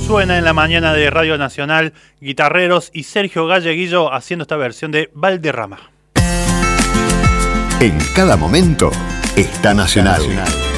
Suena en la mañana de Radio Nacional, Guitarreros y Sergio Galleguillo haciendo esta versión de Valderrama. En cada momento está Nacional.